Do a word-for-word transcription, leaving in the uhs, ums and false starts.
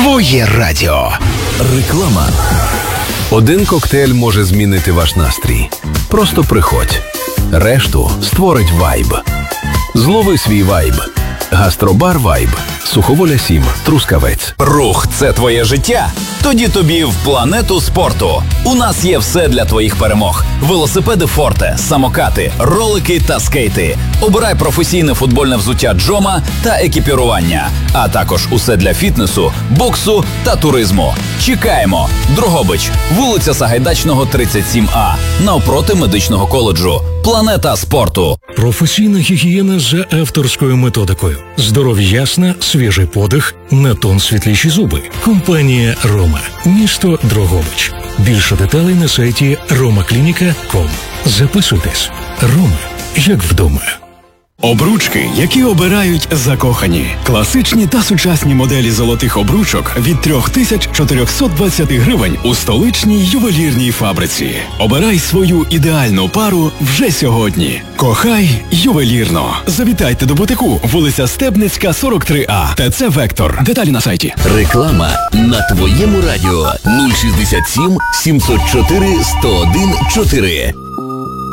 Твоє радіо. Реклама. Один коктейль може змінити ваш настрій. Просто приходь. Решту створить вайб. Злови свій вайб. Гастробар Вайб. Суховоля сім. Трускавець. Рух – це твоє життя? Тоді тобі в планету спорту. У нас є все для твоїх перемог. Велосипеди Форте, самокати, ролики та скейти. Обирай професійне футбольне взуття Джома та екіпірування. А також усе для фітнесу, боксу та туризму. Чекаємо! Дрогобич, вулиця Сагайдачного, тридцять сім А. Навпроти медичного коледжу. Планета спорту. Професійна гігієна за авторською методикою. Здоров'я ясна, свіжий подих, на тон світліші зуби. Компанія «Рома». Місто Дрогобич. Більше деталей на сайті рома клініка крапка ком. Записуйтесь. «Рома» як вдома. Обручки, які обирають закохані. Класичні та сучасні моделі золотих обручок від три тисячі чотириста двадцять гривень у столичній ювелірній фабриці. Обирай свою ідеальну пару вже сьогодні. Кохай ювелірно. Завітайте до бутику, вулиця Стебницька, сорок три А. ТЦ «Вектор». Деталі на сайті. Реклама на твоєму радіо нуль шістдесят сім сімсот чотири сто один чотири.